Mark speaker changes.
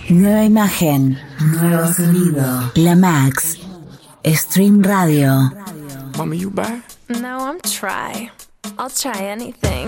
Speaker 1: Nueva imagen, nuevo sonido. La Max, Stream Radio.
Speaker 2: Mama, you buy?
Speaker 3: No, I'm try. I'll try anything.